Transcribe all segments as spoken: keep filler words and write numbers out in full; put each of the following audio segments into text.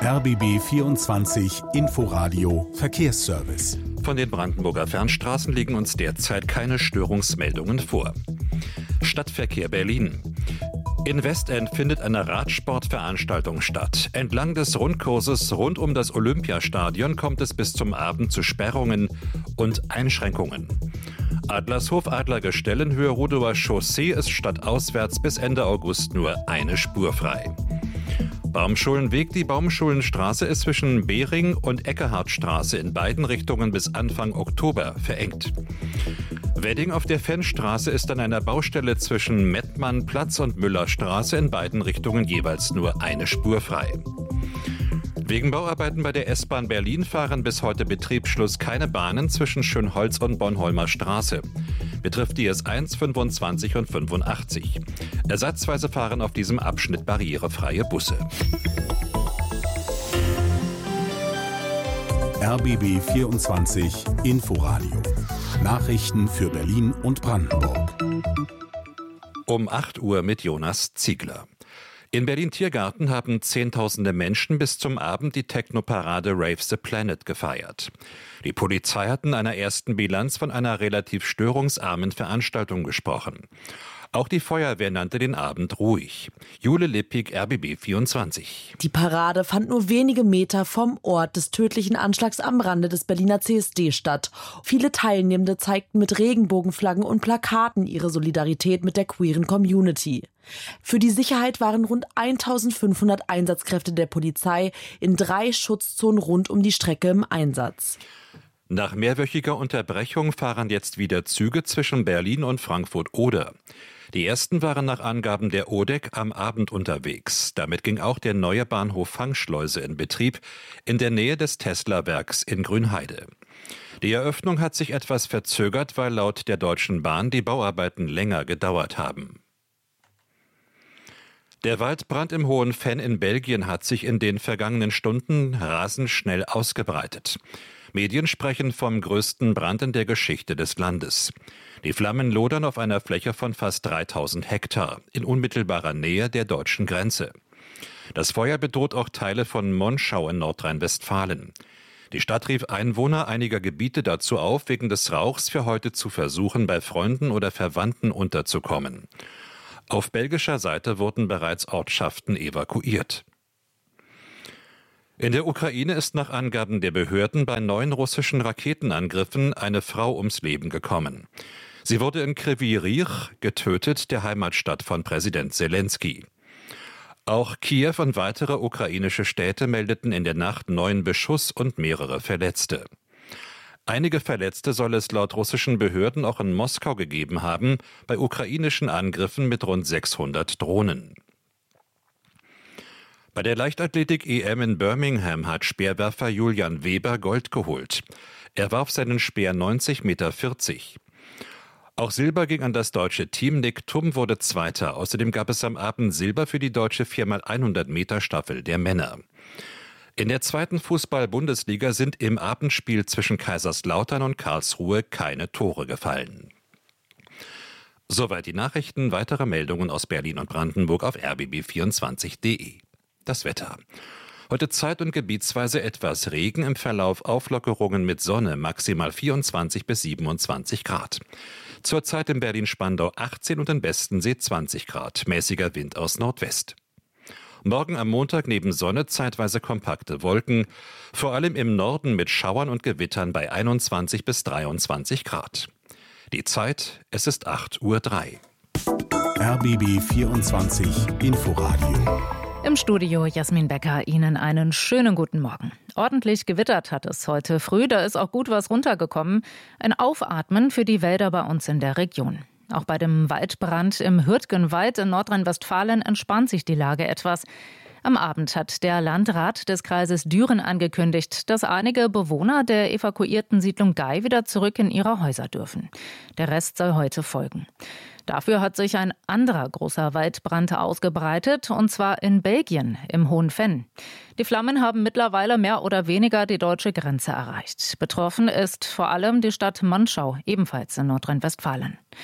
R B B vierundzwanzig Inforadio Verkehrsservice. Von den Brandenburger Fernstraßen liegen uns derzeit keine Störungsmeldungen vor. Stadtverkehr Berlin. In Westend findet eine Radsportveranstaltung statt. Entlang des Rundkurses rund um das Olympiastadion kommt es bis zum Abend zu Sperrungen und Einschränkungen. Adlershof-Adlergestell-Höhe Rudower Chaussee ist stadtauswärts bis Ende August nur eine Spur frei. Baumschulenweg, die Baumschulenstraße ist zwischen Behring und Eckehardtstraße in beiden Richtungen bis Anfang Oktober verengt. Wedding auf der Fennstraße ist an einer Baustelle zwischen Mettmannplatz und Müllerstraße in beiden Richtungen jeweils nur eine Spur frei. Wegen Bauarbeiten bei der S-Bahn Berlin fahren bis heute Betriebsschluss keine Bahnen zwischen Schönholz und Bornholmer Straße. Betrifft die S eins, fünfundzwanzig und fünfundachtzig. Ersatzweise fahren auf diesem Abschnitt barrierefreie Busse. R B B vierundzwanzig Inforadio. Nachrichten für Berlin und Brandenburg. Um acht Uhr mit Jonas Ziegler. In Berlin-Tiergarten haben Zehntausende Menschen bis zum Abend die Techno-Parade Rave the Planet gefeiert. Die Polizei hat in einer ersten Bilanz von einer relativ störungsarmen Veranstaltung gesprochen. Auch die Feuerwehr nannte den Abend ruhig. Jule Lippig, R B B vierundzwanzig. Die Parade fand nur wenige Meter vom Ort des tödlichen Anschlags am Rande des Berliner C S D statt. Viele Teilnehmende zeigten mit Regenbogenflaggen und Plakaten ihre Solidarität mit der queeren Community. Für die Sicherheit waren rund eintausendfünfhundert Einsatzkräfte der Polizei in drei Schutzzonen rund um die Strecke im Einsatz. Nach mehrwöchiger Unterbrechung fahren jetzt wieder Züge zwischen Berlin und Frankfurt-Oder. Die ersten waren nach Angaben der O D E C am Abend unterwegs. Damit ging auch der neue Bahnhof Fangschleuse in Betrieb, in der Nähe des Tesla-Werks in Grünheide. Die Eröffnung hat sich etwas verzögert, weil laut der Deutschen Bahn die Bauarbeiten länger gedauert haben. Der Waldbrand im Hohen Venn in Belgien hat sich in den vergangenen Stunden rasend schnell ausgebreitet. Medien sprechen vom größten Brand in der Geschichte des Landes. Die Flammen lodern auf einer Fläche von fast dreitausend Hektar in unmittelbarer Nähe der deutschen Grenze. Das Feuer bedroht auch Teile von Monschau in Nordrhein-Westfalen. Die Stadt rief Einwohner einiger Gebiete dazu auf, wegen des Rauchs für heute zu versuchen, bei Freunden oder Verwandten unterzukommen. Auf belgischer Seite wurden bereits Ortschaften evakuiert. In der Ukraine ist nach Angaben der Behörden bei neun russischen Raketenangriffen eine Frau ums Leben gekommen. Sie wurde in Kryvyi Rih getötet, der Heimatstadt von Präsident Selenskyj. Auch Kiew und weitere ukrainische Städte meldeten in der Nacht neun Beschuss und mehrere Verletzte. Einige Verletzte soll es laut russischen Behörden auch in Moskau gegeben haben, bei ukrainischen Angriffen mit rund sechshundert Drohnen. Bei der Leichtathletik-E M in Birmingham hat Speerwerfer Julian Weber Gold geholt. Er warf seinen Speer neunzig Komma vierzig Meter. Auch Silber ging an das deutsche Team. Nick Thum wurde Zweiter. Außerdem gab es am Abend Silber für die deutsche vier mal hundert Meter Staffel der Männer. In der zweiten Fußball-Bundesliga sind im Abendspiel zwischen Kaiserslautern und Karlsruhe keine Tore gefallen. Soweit die Nachrichten. Weitere Meldungen aus Berlin und Brandenburg auf r b b vierundzwanzig punkt de. Das Wetter. Heute zeit- und gebietsweise etwas Regen, im Verlauf Auflockerungen mit Sonne, maximal vierundzwanzig bis siebenundzwanzig Grad. Zurzeit in Berlin-Spandau achtzehn und in Bestensee zwanzig Grad, mäßiger Wind aus Nordwest. Morgen am Montag neben Sonne zeitweise kompakte Wolken, vor allem im Norden mit Schauern und Gewittern bei einundzwanzig bis dreiundzwanzig Grad. Die Zeit, es ist acht Uhr drei. R B B vierundzwanzig Inforadio. Im Studio Jasmin Becker, Ihnen einen schönen guten Morgen. Ordentlich gewittert hat es heute früh, da ist auch gut was runtergekommen. Ein Aufatmen für die Wälder bei uns in der Region. Auch bei dem Waldbrand im Hürtgenwald in Nordrhein-Westfalen entspannt sich die Lage etwas. Am Abend hat der Landrat des Kreises Düren angekündigt, dass einige Bewohner der evakuierten Siedlung Gei wieder zurück in ihre Häuser dürfen. Der Rest soll heute folgen. Dafür hat sich ein anderer großer Waldbrand ausgebreitet, und zwar in Belgien, im Hohen Venn. Die Flammen haben mittlerweile mehr oder weniger die deutsche Grenze erreicht. Betroffen ist vor allem die Stadt Monschau, ebenfalls in Nordrhein-Westfalen.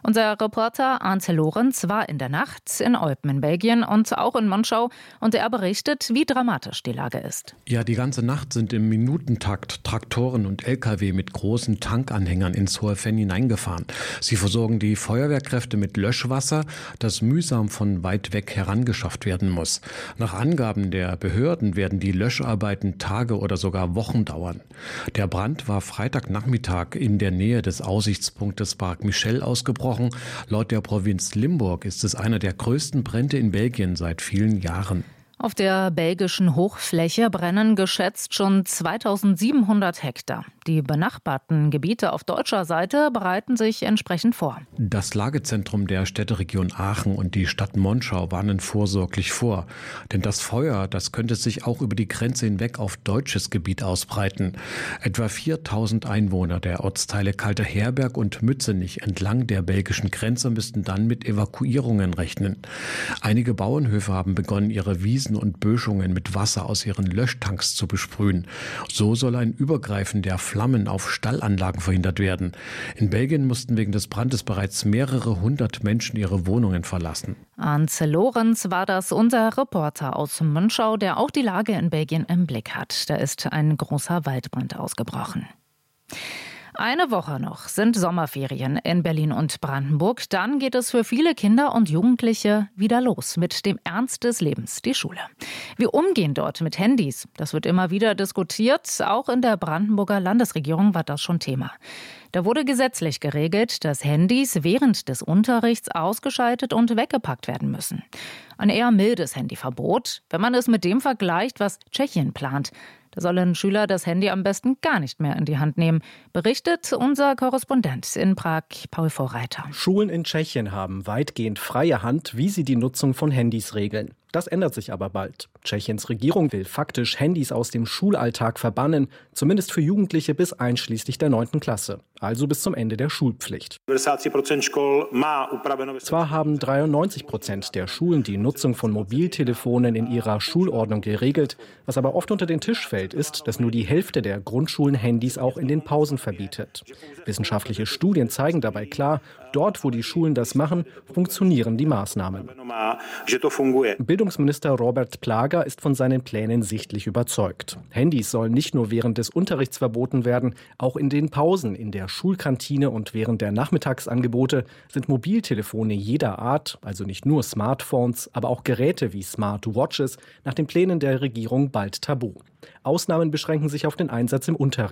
Unser Reporter Arndt Lorenz war in der Nacht in Eupen in Belgien und auch in Monschau und er berichtet, wie dramatisch die Lage ist. Ja, die ganze Nacht sind im Minutentakt Traktoren und L K W mit großen Tankanhängern ins Hohe Venn hineingefahren. Sie versorgen die Feuerwehrkräfte mit Löschwasser, das mühsam von weit weg herangeschafft werden muss. Nach Angaben der Behörden werden die Löscharbeiten Tage oder sogar Wochen dauern. Der Brand war Freitagnachmittag in der Nähe des Aussichtspunktes Parc Michel ausgebrochen. Laut der Provinz Limburg ist es einer der größten Brände in Belgien seit vielen Jahren. Auf der belgischen Hochfläche brennen geschätzt schon zweitausendsiebenhundert Hektar. Die benachbarten Gebiete auf deutscher Seite bereiten sich entsprechend vor. Das Lagezentrum der Städteregion Aachen und die Stadt Monschau warnen vorsorglich vor. Denn das Feuer, das könnte sich auch über die Grenze hinweg auf deutsches Gebiet ausbreiten. Etwa viertausend Einwohner der Ortsteile Kalteherberg und Mützenich entlang der belgischen Grenze müssten dann mit Evakuierungen rechnen. Einige Bauernhöfe haben begonnen, ihre Wiesen und Böschungen mit Wasser aus ihren Löschtanks zu besprühen. So soll ein Übergreifen der Flammen auf Stallanlagen verhindert werden. In Belgien mussten wegen des Brandes bereits mehrere hundert Menschen ihre Wohnungen verlassen. Arndt Lorenz war das, unser Reporter aus Monschau, der auch die Lage in Belgien im Blick hat. Da ist ein großer Waldbrand ausgebrochen. Eine Woche noch sind Sommerferien in Berlin und Brandenburg. Dann geht es für viele Kinder und Jugendliche wieder los mit dem Ernst des Lebens, die Schule. Wir umgehen dort mit Handys. Das wird immer wieder diskutiert. Auch in der Brandenburger Landesregierung war das schon Thema. Da wurde gesetzlich geregelt, dass Handys während des Unterrichts ausgeschaltet und weggepackt werden müssen. Ein eher mildes Handyverbot, wenn man es mit dem vergleicht, was Tschechien plant. Da sollen Schüler das Handy am besten gar nicht mehr in die Hand nehmen, berichtet unser Korrespondent in Prag, Paul Vorreiter. Schulen in Tschechien haben weitgehend freie Hand, wie sie die Nutzung von Handys regeln. Das ändert sich aber bald. Tschechiens Regierung will faktisch Handys aus dem Schulalltag verbannen, zumindest für Jugendliche bis einschließlich der neunten Klasse, also bis zum Ende der Schulpflicht. Zwar haben dreiundneunzig Prozent der Schulen die Nutzung von Mobiltelefonen in ihrer Schulordnung geregelt, was aber oft unter den Tisch fällt, ist, dass nur die Hälfte der Grundschulen Handys auch in den Pausen verbietet. Wissenschaftliche Studien zeigen dabei klar, dort, wo die Schulen das machen, funktionieren die Maßnahmen. Bildungsminister Robert Plaga ist von seinen Plänen sichtlich überzeugt. Handys sollen nicht nur während des Unterrichts verboten werden, auch in den Pausen, in der Schulkantine und während der Nachmittagsangebote sind Mobiltelefone jeder Art, also nicht nur Smartphones, aber auch Geräte wie Smartwatches, nach den Plänen der Regierung bald tabu. Ausnahmen beschränken sich auf den Einsatz im Unterricht.